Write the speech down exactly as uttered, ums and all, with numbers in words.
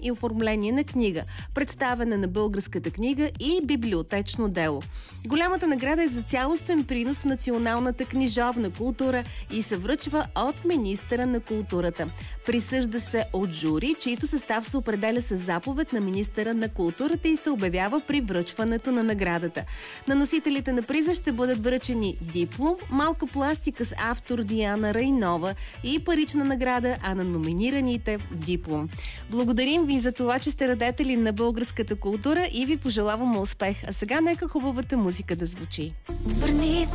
и оформление на книга, представяне на българската книга и библиотечно дело. Голямата награда е за цялостен принос в националната книжовна култура и се връчва от министъра на културата. Присъжда се от жури, чието състав се определя с заповед на министъра на културата и се обявява при връчването на наградата. На носителите на приза ще бъдат връчени диплом, малка пластика с автор Диана Райнова и парична награда, а на номинираните диплом. Благодарим ви за това, че сте радетели на българската култура и ви пожелаваме успех. А сега нека хубавата музика да звучи. Върни